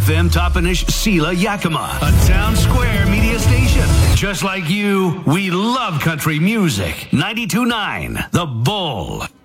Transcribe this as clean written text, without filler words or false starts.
FM Toppenish Sela Yakima, a Town Square media station. Just like you, we love country music. 92.9 The Bull.